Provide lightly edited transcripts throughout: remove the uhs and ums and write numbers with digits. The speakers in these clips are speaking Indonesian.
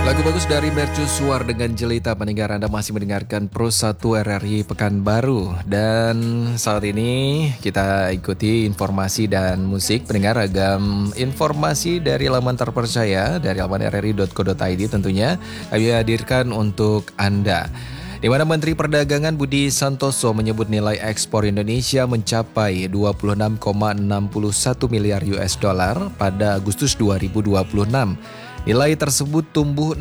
Lagu bagus dari Mercusuar dengan Jelita. Pendengar, Anda masih mendengarkan Pro 1 RRI Pekanbaru. Dan saat ini kita ikuti informasi dan musik. Pendengar, ragam informasi dari laman terpercaya, dari laman rri.co.id tentunya kami hadirkan untuk Anda. Di mana Menteri Perdagangan Budi Santoso menyebut nilai ekspor Indonesia mencapai 26,61 miliar US dollar pada Agustus 2026. Nilai tersebut tumbuh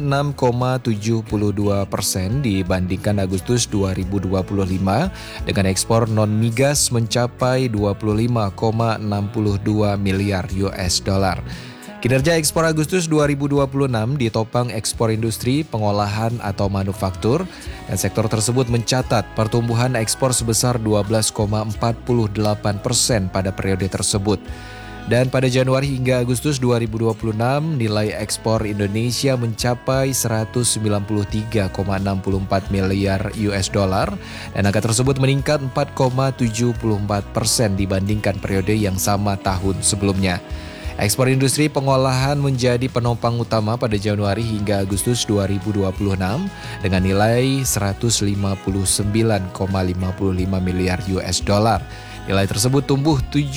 6,72% dibandingkan Agustus 2025 dengan ekspor non-migas mencapai 25,62 miliar US dollar. Kinerja ekspor Agustus 2026 ditopang ekspor industri, pengolahan atau manufaktur, dan sektor tersebut mencatat pertumbuhan ekspor sebesar 12,48% pada periode tersebut. Dan pada Januari hingga Agustus 2026, nilai ekspor Indonesia mencapai 193,64 miliar US dollar dan angka tersebut meningkat 4,74% dibandingkan periode yang sama tahun sebelumnya. Ekspor industri pengolahan menjadi penopang utama pada Januari hingga Agustus 2026 dengan nilai 159,55 miliar US dollar. Nilai tersebut tumbuh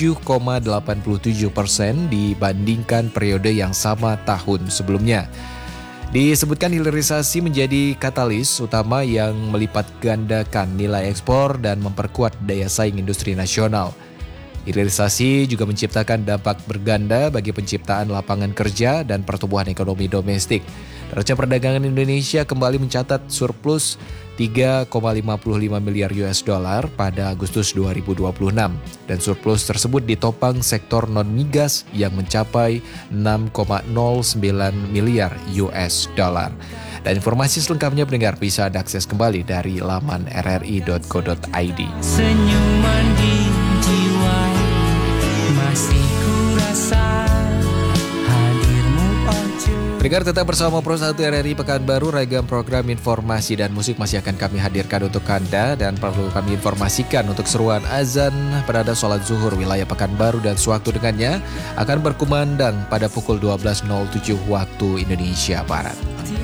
7,87% dibandingkan periode yang sama tahun sebelumnya. Disebutkan hilirisasi menjadi katalis utama yang melipat gandakan nilai ekspor dan memperkuat daya saing industri nasional. Hilirisasi juga menciptakan dampak berganda bagi penciptaan lapangan kerja dan pertumbuhan ekonomi domestik. Neraca perdagangan Indonesia kembali mencatat surplus 3,55 miliar US dollar pada Agustus 2026 dan surplus tersebut ditopang sektor non-migas yang mencapai 6,09 miliar US dollar. Dan informasi selengkapnya pendengar bisa Anda akses kembali dari laman rri.co.id. Senyuman di jiwa masih kurasa hadirmu ojo. Pendengar, tetap bersama Pro 1 RRI Pekanbaru. Ragam program informasi dan musik masih akan kami hadirkan untuk Anda. Dan perlu kami informasikan untuk seruan azan pada sholat zuhur wilayah Pekanbaru dan sewaktu dengannya akan berkumandang pada pukul 12.07 waktu Indonesia Barat.